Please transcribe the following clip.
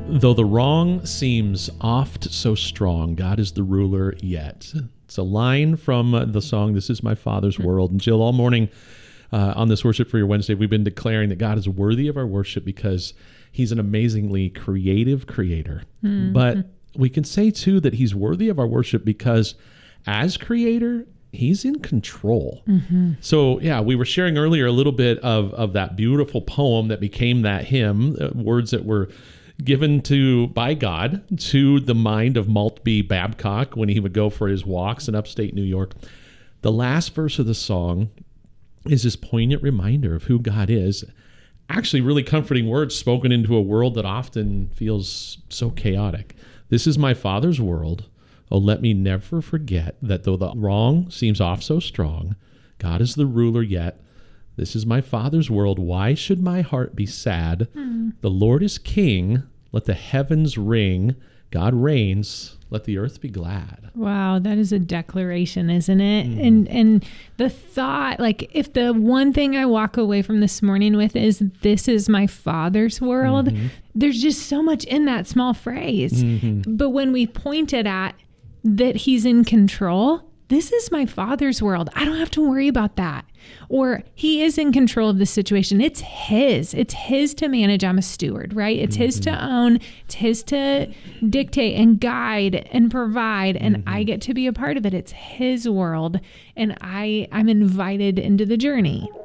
Though the wrong seems oft so strong, God is the ruler yet. It's a line from the song, This Is My Father's World. And Jill, all morning on this Worship for Your Wednesday, we've been declaring that God is worthy of our worship because he's an amazingly creative creator. But we can say, too, that he's worthy of our worship because as creator, he's in control. So, yeah, we were sharing earlier a little bit of that beautiful poem that became that hymn, words that were given by God to the mind of Maltby Babcock when he would go for his walks in upstate New York. The last verse of the song is this poignant reminder of who God is. Actually, really comforting words spoken into a world that often feels so chaotic. This is my Father's world. Oh, let me never forget that though the wrong seems oft so strong, God is the ruler yet. This is my Father's world. Why should my heart be sad? The Lord is king. Let the heavens ring. God reigns. Let the earth be glad. Wow, that is a declaration, isn't it? And the thought, like, if the one thing I walk away from this morning with is this is my Father's world, there's just so much in that small phrase. But when we point it at that he's in control, this is my Father's world. I don't have to worry about that. Or he is in control of the situation. It's his. It's his to manage. I'm a steward, right? It's his to own. It's his to dictate and guide and provide. And I get to be a part of it. It's his world. And I'm invited into the journey.